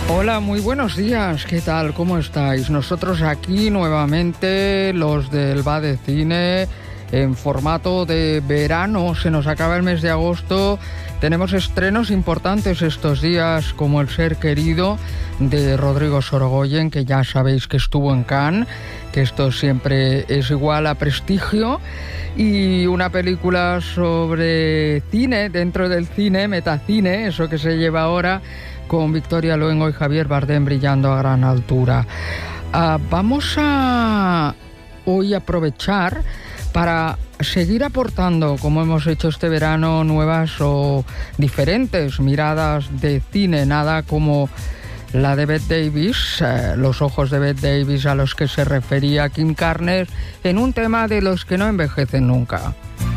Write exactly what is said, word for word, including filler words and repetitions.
Hola, muy buenos días. ¿Qué tal? ¿Cómo estáis? Nosotros aquí nuevamente, los del Va de Cine, en formato de verano. Se nos acaba el mes de agosto. Tenemos estrenos importantes estos días, como El ser querido, de Rodrigo Sorogoyen, que ya sabéis que estuvo en Cannes, que esto siempre es igual a prestigio. Y una película sobre cine, dentro del cine, metacine, eso que se lleva ahora, con Victoria Luengo y Javier Bardem brillando a gran altura. Uh, vamos a hoy aprovechar para seguir aportando, como hemos hecho este verano, nuevas o diferentes miradas de cine, nada como la de Bette Davis, eh, los ojos de Bette Davis a los que se refería Kim Carnes en un tema de los que no envejecen nunca.